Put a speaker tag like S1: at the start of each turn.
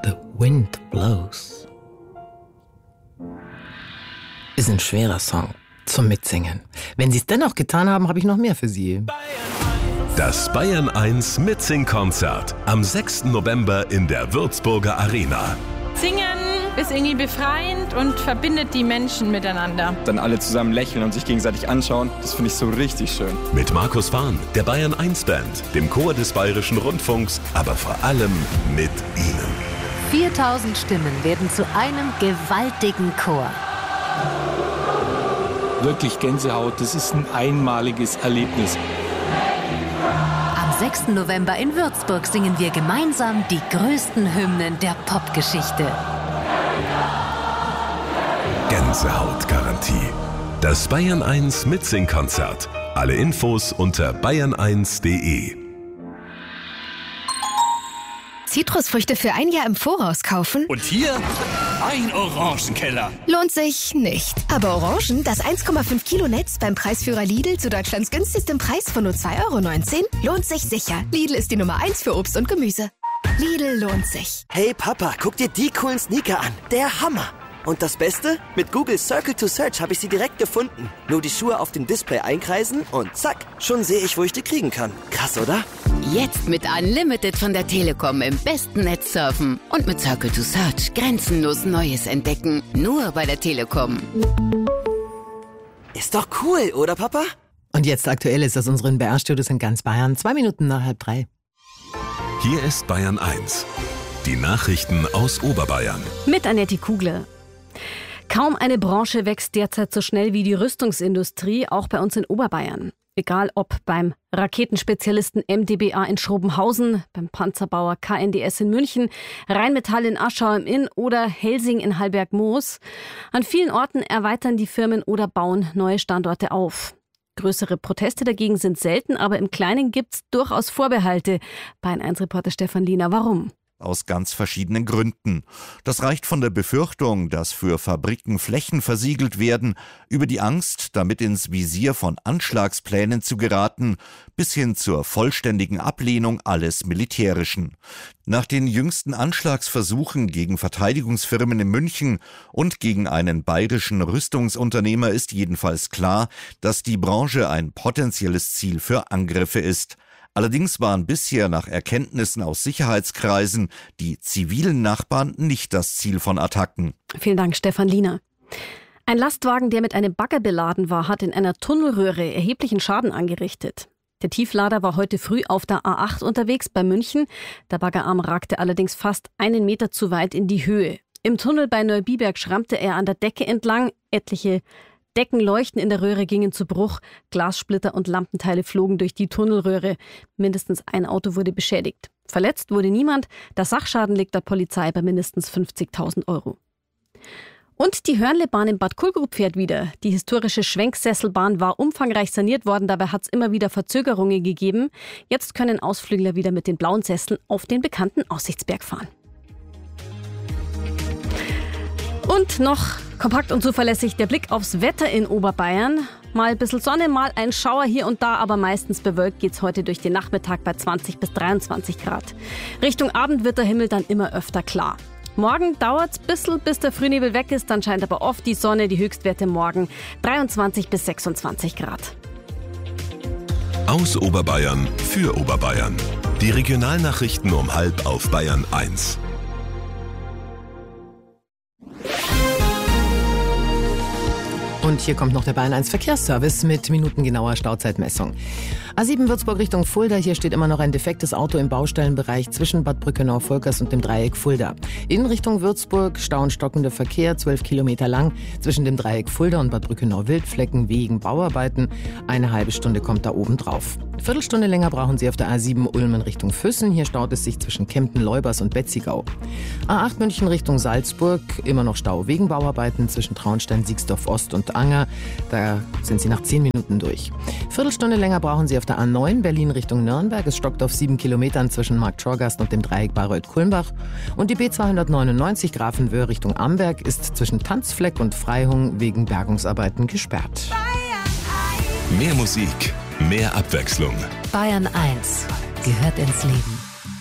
S1: The Wind Blows. Ist ein schwerer Song zum Mitsingen. Wenn Sie es dennoch getan haben, habe ich noch mehr für Sie.
S2: Das Bayern 1 Mitsingkonzert am 6. November in der Würzburger Arena.
S3: Singen ist irgendwie befreiend und verbindet die Menschen miteinander.
S4: Dann alle zusammen lächeln und sich gegenseitig anschauen, das finde ich so richtig schön.
S2: Mit Markus Fahn, der Bayern 1 Band, dem Chor des Bayerischen Rundfunks, aber vor allem mit Ihnen.
S5: 4000 Stimmen werden zu einem gewaltigen Chor.
S6: Wirklich Gänsehaut, das ist ein einmaliges Erlebnis.
S5: Am 6. November in Würzburg singen wir gemeinsam die größten Hymnen der Popgeschichte.
S2: Gänsehautgarantie. Das Bayern 1 Mitsingkonzert. Alle Infos unter bayern1.de.
S7: Zitrusfrüchte für ein Jahr im Voraus kaufen?
S8: Und hier ein Orangenkeller.
S7: Lohnt sich nicht. Aber Orangen, das 1,5 Kilo Netz beim Preisführer Lidl zu Deutschlands günstigstem Preis von nur 2,19 €, lohnt sich sicher. Lidl ist die Nummer 1 für Obst und Gemüse. Lidl lohnt sich.
S9: Hey Papa, guck dir die coolen Sneaker an. Der Hammer. Und das Beste? Mit Google Circle to Search habe ich sie direkt gefunden. Nur die Schuhe auf dem Display einkreisen und zack, schon sehe ich, wo ich die kriegen kann. Krass, oder?
S10: Jetzt mit Unlimited von der Telekom im besten Netz surfen und mit Circle to Search grenzenlos Neues entdecken. Nur bei der Telekom.
S9: Ist doch cool, oder Papa?
S1: Und jetzt aktuell ist aus unseren BR-Studios in ganz Bayern. 2 Minuten nach 2:30.
S2: Hier ist Bayern 1. Die Nachrichten aus Oberbayern.
S11: Mit Annette Kugler. Kaum eine Branche wächst derzeit so schnell wie die Rüstungsindustrie, auch bei uns in Oberbayern. Egal ob beim Raketenspezialisten MDBA in Schrobenhausen, beim Panzerbauer KNDS in München, Rheinmetall in Aschau im Inn oder Helsing in Hallberg-Moos. An vielen Orten erweitern die Firmen oder bauen neue Standorte auf. Größere Proteste dagegen sind selten, aber im Kleinen gibt's durchaus Vorbehalte. Bayern 1-Reporter Stefan Liener, warum?
S12: Aus ganz verschiedenen Gründen. Das reicht von der Befürchtung, dass für Fabriken Flächen versiegelt werden, über die Angst, damit ins Visier von Anschlagsplänen zu geraten, bis hin zur vollständigen Ablehnung alles Militärischen. Nach den jüngsten Anschlagsversuchen gegen Verteidigungsfirmen in München und gegen einen bayerischen Rüstungsunternehmer ist jedenfalls klar, dass die Branche ein potenzielles Ziel für Angriffe ist. Allerdings waren bisher nach Erkenntnissen aus Sicherheitskreisen die zivilen Nachbarn nicht das Ziel von Attacken.
S11: Vielen Dank, Stefan Liener. Ein Lastwagen, der mit einem Bagger beladen war, hat in einer Tunnelröhre erheblichen Schaden angerichtet. Der Tieflader war heute früh auf der A8 unterwegs bei München. Der Baggerarm ragte allerdings fast 1 Meter zu weit in die Höhe. Im Tunnel bei Neubiberg schrammte er an der Decke entlang. Etliche Deckenleuchten in der Röhre gingen zu Bruch, Glassplitter und Lampenteile flogen durch die Tunnelröhre. Mindestens ein Auto wurde beschädigt. Verletzt wurde niemand. Der Sachschaden liegt der Polizei bei mindestens 50.000 €. Und die Hörnlebahn in Bad Kohlgrub fährt wieder. Die historische Schwenksesselbahn war umfangreich saniert worden, dabei hat es immer wieder Verzögerungen gegeben. Jetzt können Ausflügler wieder mit den blauen Sesseln auf den bekannten Aussichtsberg fahren. Und noch kompakt und zuverlässig der Blick aufs Wetter in Oberbayern. Mal ein bisschen Sonne, mal ein Schauer hier und da, aber meistens bewölkt geht's heute durch den Nachmittag bei 20 bis 23 Grad. Richtung Abend wird der Himmel dann immer öfter klar. Morgen dauert's ein bisschen, bis der Frühnebel weg ist, dann scheint aber oft die Sonne, die Höchstwerte morgen 23 bis 26 Grad.
S2: Aus Oberbayern für Oberbayern. Die Regionalnachrichten um 12:30 auf Bayern 1.
S1: Und hier kommt noch der Bayern 1 Verkehrsservice mit minutengenauer Stauzeitmessung. A7 Würzburg Richtung Fulda. Hier steht immer noch ein defektes Auto im Baustellenbereich zwischen Bad Brückenau-Volkers und dem Dreieck Fulda. In Richtung Würzburg Stau und stockender Verkehr, 12 Kilometer lang, zwischen dem Dreieck Fulda und Bad Brückenau-Wildflecken wegen Bauarbeiten. Eine halbe Stunde kommt da oben drauf. Viertelstunde länger brauchen Sie auf der A7 Ulmen Richtung Füssen. Hier staut es sich zwischen Kempten-Leubers und Betzigau. A8 München Richtung Salzburg. Immer noch Stau wegen Bauarbeiten zwischen Traunstein, Siegsdorf Ost und Anger. Da sind Sie nach 10 Minuten durch. Viertelstunde länger brauchen Sie auf der A9 Berlin Richtung Nürnberg. Es stockt auf 7 Kilometern zwischen Markt-Schorgast und dem Dreieck Bayreuth-Kulmbach. Und die B299 Grafenwöhr Richtung Amberg ist zwischen Tanzfleck und Freihung wegen Bergungsarbeiten gesperrt.
S2: Mehr Musik, mehr Abwechslung.
S5: Bayern 1 gehört ins Leben.